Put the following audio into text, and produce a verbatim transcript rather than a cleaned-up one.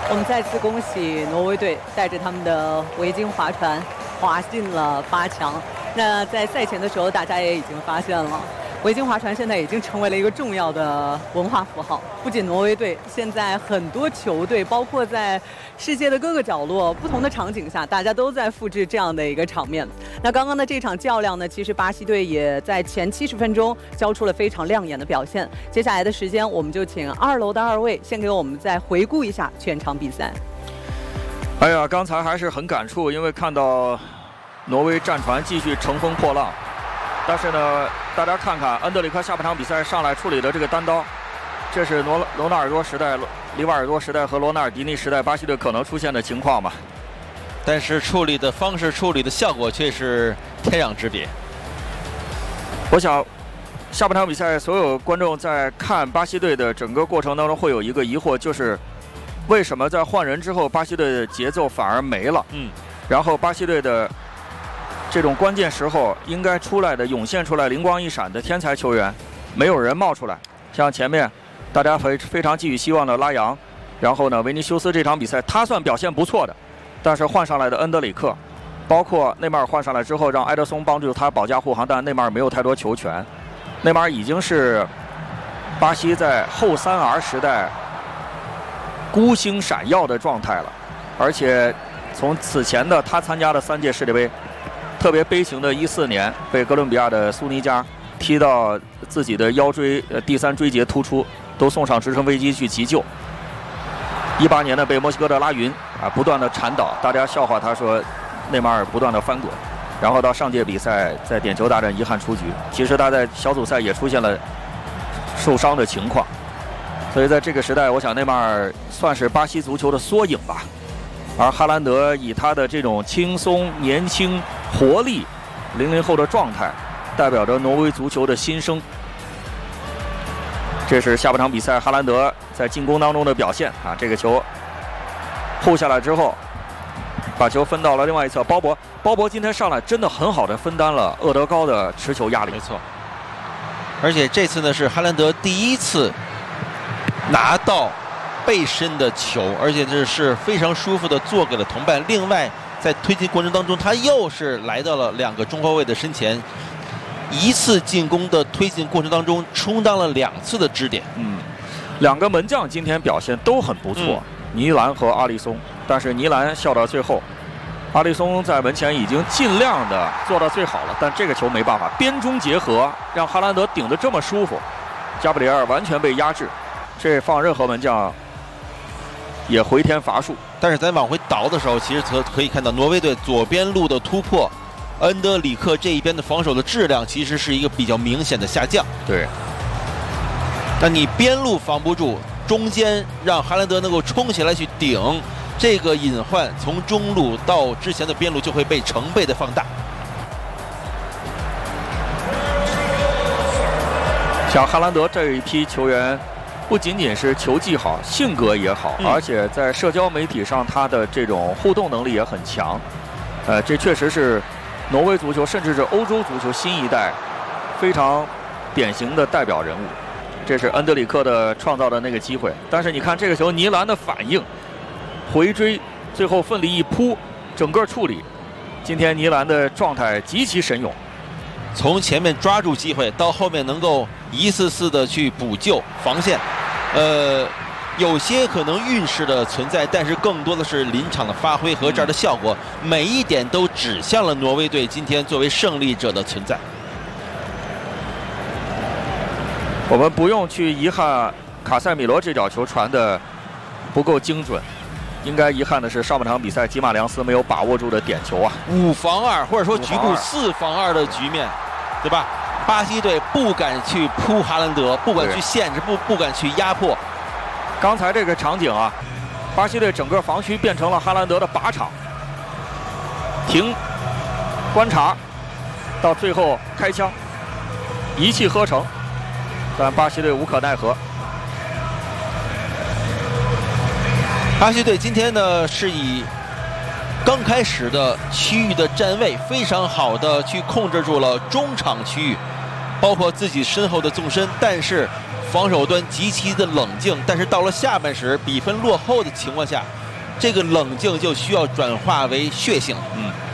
我们再次恭喜挪威队带着他们的维京划船滑进了八强。那在赛前的时候，大家也已经发现了，维京划船现在已经成为了一个重要的文化符号。不仅挪威队，现在很多球队，包括在世界的各个角落、不同的场景下，大家都在复制这样的一个场面。那刚刚的这场较量呢，其实巴西队也在前七十分钟交出了非常亮眼的表现。接下来的时间，我们就请二楼的二位先给我们再回顾一下全场比赛。 哎呀，刚才还是很感触，因为看到挪威战船继续乘风破浪。但是呢，大家看看恩德里克下半场比赛上来处理的这个单刀，这是罗罗纳尔多时代、里瓦尔多时代和罗纳尔迪尼时代巴西队可能出现的情况吧。 但是处理的方式、处理的效果却是天壤之别。 我想，下半场比赛所有观众在看巴西队的整个过程当中会有一个疑惑，就是为什么在换人之后，巴西队的节奏反而没了？嗯，然后巴西队的这种关键时候应该出来的、涌现出来灵光一闪的天才球员，没有人冒出来。像前面大家非非常寄予希望的拉扬，然后呢，维尼修斯这场比赛他算表现不错的，但是换上来的恩德里克，包括内马尔换上来之后，让埃德松帮助他保驾护航，但内马尔没有太多球权。内马尔已经是巴西在后三 R 时代孤星闪耀的状态了，而且从此前的他参加的三届世界杯。特别悲情的一四年被哥伦比亚的苏尼加踢到自己的腰椎呃第三椎节突出，都送上直升飞机去急救。一八年呢被墨西哥的拉云啊不断的缠倒，大家笑话他说内马尔不断的翻滚，然后到上届比赛在点球大战遗憾出局。其实他在小组赛也出现了受伤的情况，所以在这个时代，我想内马尔算是巴西足球的缩影吧。而哈兰德以他的这种轻松、年轻、活力、零零后的状态，代表着挪威足球的新生。这是下半场比赛哈兰德在进攻当中的表现啊！这个球护下来之后，把球分到了另外一侧。鲍勃，鲍勃今天上来真的很好的分担了厄德高的持球压力。 没错，而且这次呢是哈兰德第一次拿到背身的球，而且这是非常舒服的做给了同伴。另外，在推进过程当中，他又是来到了两个中后卫的身前，一次进攻的推进过程当中充当了两次的支点。 嗯，两个门将今天表现都很不错，嗯、尼兰和阿里松。但是尼兰笑到最后，阿里松在门前已经尽量的做到最好了，但这个球没办法，边中结合让哈兰德顶得这么舒服，加布里埃尔完全被压制，这放任何门将也回天乏术。 但是咱往回倒的时候，其实可可以看到挪威队左边路的突破，恩德里克这一边的防守的质量其实是一个比较明显的下降。 对， 那你边路防不住，中间让哈兰德能够冲起来去顶，这个隐患从中路到之前的边路就会被成倍的放大。 像哈兰德这一批球员，不仅仅是球技好，性格也好， 嗯、 而且在社交媒体上他的这种互动能力也很强。呃，这确实是挪威足球，甚至是欧洲足球新一代非常典型的代表人物。这是恩德里克的创造的那个机会，但是你看这个球，尼兰的反应、回追，最后奋力一扑，整个处理，今天尼兰的状态极其神勇。 从前面抓住机会，到后面能够一次次的去补救防线，呃，有些可能运势的存在，但是更多的是临场的发挥和这儿的效果，嗯、每一点都指向了挪威队今天作为胜利者的存在。 我们不用去遗憾卡塞米罗这脚球传的不够精准，应该遗憾的是上半场比赛吉马良斯没有把握住的点球啊， 五防二或者说局部四防二的局面，对吧？巴西队不敢去扑哈兰德，不敢去限制，不不敢去压迫。 刚才这个场景啊，巴西队整个防区变成了哈兰德的靶场，停，观察，到最后开枪，一气呵成，但巴西队无可奈何。 巴西队今天呢是以刚开始的区域的站位非常好的去控制住了中场区域，包括自己身后的纵深，但是防守端极其的冷静，但是到了下半时比分落后的情况下，这个冷静就需要转化为血性。 嗯。